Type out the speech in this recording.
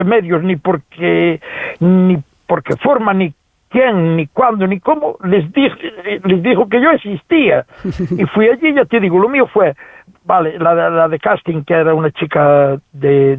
medios, ni porque forma, ni quién, ni cuándo, ni cómo, les dijo que yo existía. Y fui allí, ya te digo, lo mío fue, vale, la de casting, que era una chica de